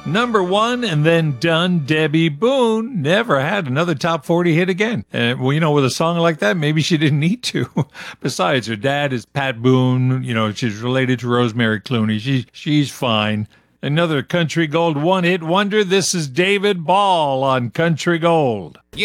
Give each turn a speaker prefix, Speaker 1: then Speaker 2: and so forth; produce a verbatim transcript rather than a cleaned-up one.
Speaker 1: Number one and then done. Debbie Boone never had another top forty hit again. And, well, you know, with a song like that, maybe she didn't need to. Besides, her dad is Pat Boone. You know, she's related to Rosemary Clooney. She, she's fine. Another Country Gold one-hit wonder. This is David Ball on Country Gold.
Speaker 2: Yeah.